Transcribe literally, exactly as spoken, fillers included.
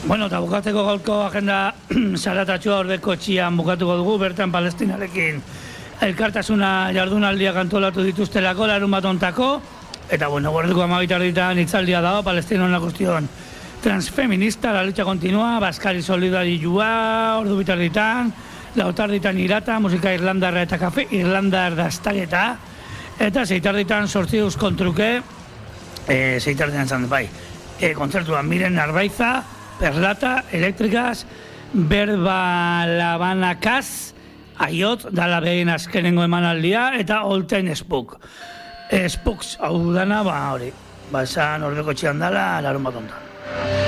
Bueno, eta bukatzeko gaurko agenda zaratatxua ordeko txian bukatuko dugu, bertan Palestinarekin elkartasuna jardunaldiak antolatu dituztelako, larun bat ontako, eta bueno, gordeko amabitarditan itzaldia dago, Palestina una cuestión transfeminista, la lucha continua, Baskari solidarioa, ordu bitarditan, lautarditan irata, musika irlandarra eta kafe, irlandar daztageta, eta zeitarditan sortzi euskontruke, e, zeitarditan zan, bai, e, kontzertuan miren Narbaiza, Perlata, Elektrikaz, Berba Labanakaz, Aiot, dala behin azkenengo emanaldia, eta Olten Spook. E, Spooks, hau dana, ba, hori, ba, esan ordeko txian dala, larun bat ontan.